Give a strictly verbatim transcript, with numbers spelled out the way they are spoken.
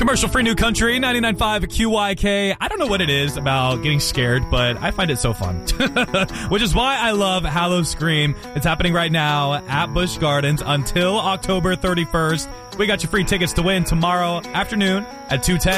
Commercial-free New Country, ninety-nine point five Q Y K. I don't know what it is about getting scared, but I find it so fun. Which is why I love Hallowscream. It's happening right now at Busch Gardens until October thirty-first. We got your free tickets to win tomorrow afternoon at two ten.